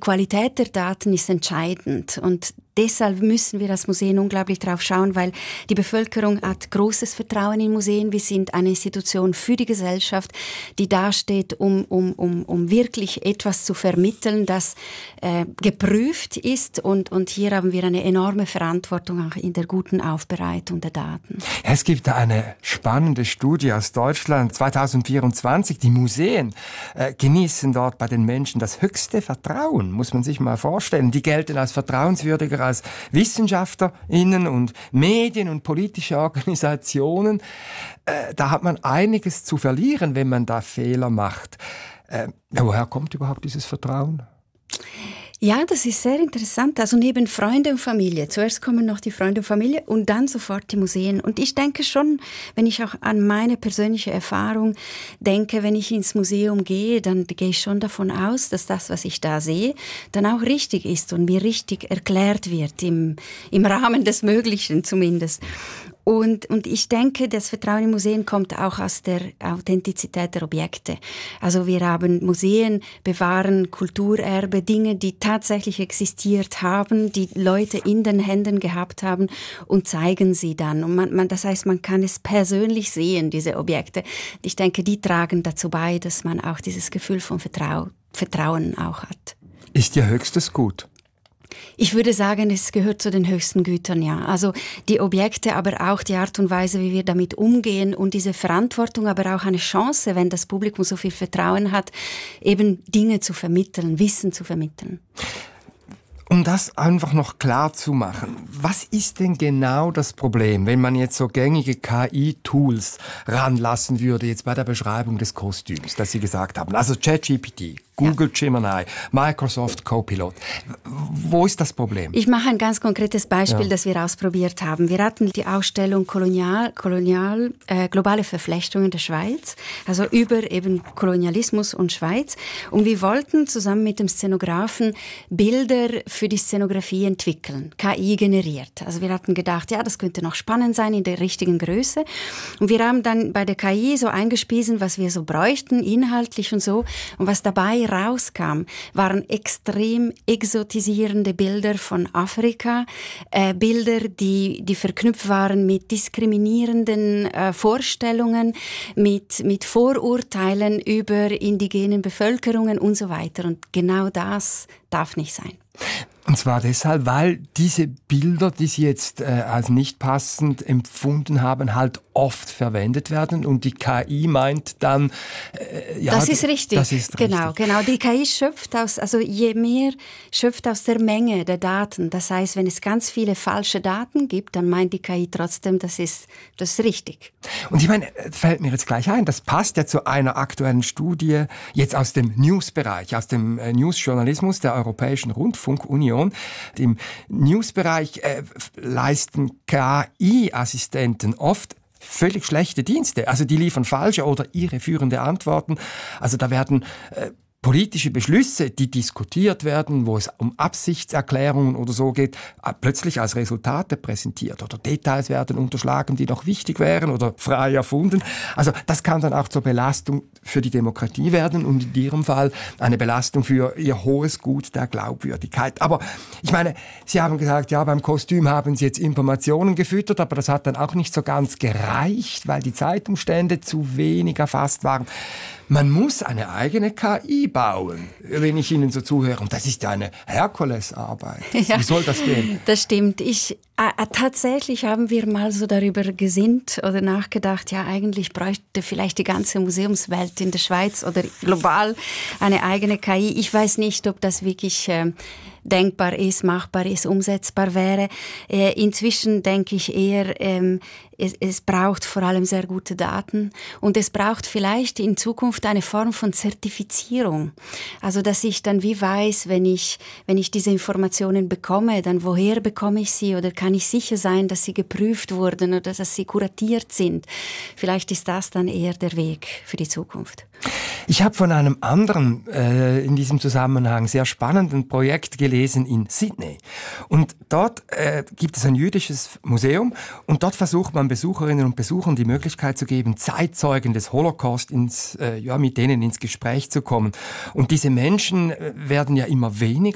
Qualität der Daten ist entscheidend und deshalb müssen wir als Museen unglaublich drauf schauen, weil die Bevölkerung hat großes Vertrauen in Museen. Wir sind eine Institution für die Gesellschaft, die dasteht, um wirklich etwas zu vermitteln, das geprüft ist. Und hier haben wir eine enorme Verantwortung auch in der guten Aufbereitung der Daten. Es gibt eine spannende Studie aus Deutschland 2024. Die Museen genießen dort bei den Menschen das höchste Vertrauen, muss man sich mal vorstellen. Die gelten als vertrauenswürdiger als WissenschaftlerInnen und Medien und politische Organisationen. Da hat man einiges zu verlieren, wenn man da Fehler macht. Woher kommt überhaupt dieses Vertrauen? Ja, das ist sehr interessant. Also neben Freunde und Familie. Zuerst kommen noch die Freunde und Familie und dann sofort die Museen. Und ich denke schon, wenn ich auch an meine persönliche Erfahrung denke, wenn ich ins Museum gehe, dann gehe ich schon davon aus, dass das, was ich da sehe, dann auch richtig ist und mir richtig erklärt wird, im Rahmen des Möglichen zumindest. Und ich denke, das Vertrauen in Museen kommt auch aus der Authentizität der Objekte. Also wir haben Museen, bewahren Kulturerbe, Dinge, die tatsächlich existiert haben, die Leute in den Händen gehabt haben und zeigen sie dann. Und das heißt, man kann es persönlich sehen, diese Objekte. Ich denke, die tragen dazu bei, dass man auch dieses Gefühl von Vertrauen auch hat. Ist Ihr höchstes Gut? Ich würde sagen, es gehört zu den höchsten Gütern, ja. Also die Objekte, aber auch die Art und Weise, wie wir damit umgehen und diese Verantwortung, aber auch eine Chance, wenn das Publikum so viel Vertrauen hat, eben Dinge zu vermitteln, Wissen zu vermitteln. Um das einfach noch klar zu machen, was ist denn genau das Problem, wenn man jetzt so gängige KI-Tools ranlassen würde, jetzt bei der Beschreibung des Kostüms, das Sie gesagt haben, also ChatGPT, Google Gemini, Microsoft Copilot. Wo ist das Problem? Ich mache ein ganz konkretes Beispiel, das wir ausprobiert haben. Wir hatten die Ausstellung globale Verflechtungen der Schweiz, also über eben Kolonialismus und Schweiz. Und wir wollten zusammen mit dem Szenografen Bilder für die Szenografie entwickeln, KI generiert. Also wir hatten gedacht, ja, das könnte noch spannend sein in der richtigen Größe. Und wir haben dann bei der KI so eingespiesen, was wir so bräuchten, inhaltlich und so. Und was dabei rauskam, waren extrem exotisierende Bilder von Afrika, Bilder, die verknüpft waren mit diskriminierenden Vorstellungen, mit Vorurteilen über indigenen Bevölkerungen und so weiter. Und genau das darf nicht sein. Und zwar deshalb, weil diese Bilder, die Sie jetzt als nicht passend empfunden haben, halt oft verwendet werden und die KI meint dann, das ist richtig. Das ist genau. Die KI schöpft aus der Menge der Daten. Das heißt, wenn es ganz viele falsche Daten gibt, dann meint die KI trotzdem, das ist richtig. Und ich meine, fällt mir jetzt gleich ein, das passt ja zu einer aktuellen Studie jetzt aus dem News-Bereich, aus dem News-Journalismus der Europäischen Rundfunkunion. Im News-Bereich leisten KI-Assistenten oft völlig schlechte Dienste. Also die liefern falsche oder irreführende Antworten. Also da werden politische Beschlüsse, die diskutiert werden, wo es um Absichtserklärungen oder so geht, plötzlich als Resultate präsentiert oder Details werden unterschlagen, die noch wichtig wären oder frei erfunden. Also das kann dann auch zur Belastung für die Demokratie werden und in Ihrem Fall eine Belastung für Ihr hohes Gut der Glaubwürdigkeit. Aber ich meine, Sie haben gesagt, ja, beim Kostüm haben Sie jetzt Informationen gefüttert, aber das hat dann auch nicht so ganz gereicht, weil die Zeitumstände zu wenig erfasst waren. Man muss eine eigene KI bauen, wenn ich Ihnen so zuhöre. Und das ist ja eine Herkulesarbeit. Ja, wie soll das gehen? Das stimmt. Tatsächlich haben wir mal so darüber gesinnt oder nachgedacht, ja, eigentlich bräuchte vielleicht die ganze Museumswelt in der Schweiz oder global eine eigene KI. Ich weiß nicht, ob das wirklich denkbar ist, machbar ist, umsetzbar wäre. Inzwischen denke ich eher, es braucht vor allem sehr gute Daten und es braucht vielleicht in Zukunft eine Form von Zertifizierung. Also, dass ich dann wie weiß, wenn ich diese Informationen bekomme, dann woher bekomme ich sie oder kann ich sicher sein, dass sie geprüft wurden oder dass sie kuratiert sind. Vielleicht ist das dann eher der Weg für die Zukunft. Ich habe von einem anderen, in diesem Zusammenhang sehr spannenden Projekt gelesen in Sydney. Und dort gibt es ein jüdisches Museum und dort versucht man Besucherinnen und Besuchern die Möglichkeit zu geben, Zeitzeugen des Holocaust mit denen ins Gespräch zu kommen. Und diese Menschen werden ja immer weniger